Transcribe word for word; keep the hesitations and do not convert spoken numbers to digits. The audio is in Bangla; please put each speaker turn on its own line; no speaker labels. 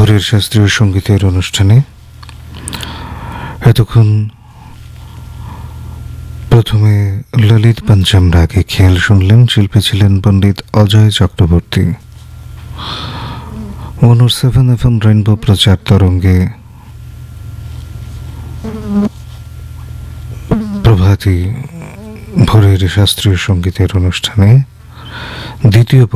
ভোরের শাস্ত্রীয় সঙ্গীতের অনুষ্ঠানে এতক্ষণ প্রথমে ললিত পঞ্চম রাগে খেয়াল শুনলেন। শিল্পী ছিলেন পণ্ডিত অজয় চক্রবর্তী। ওয়ান ও সেভেন এফ এম রেইনবো প্রচার তরঙ্গে প্রভাতী ভোরের শাস্ত্রীয় সঙ্গীতের অনুষ্ঠানে দ্বিতীয়